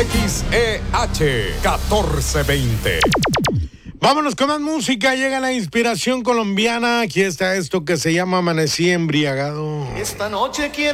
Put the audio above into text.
XEH 1420. Vámonos con más música, llega la inspiración colombiana. Aquí está esto que se llama Amanecí embriagado. Esta noche quiero